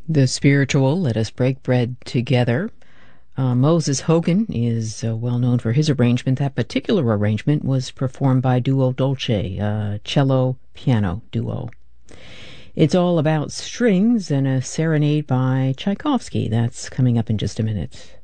The spiritual Let Us Break Bread Together. Moses Hogan is well known for his arrangement. That particular arrangement was performed by Duo Dolce, a cello-piano duo. It's All About Strings and a serenade by Tchaikovsky. That's coming up in just a minute.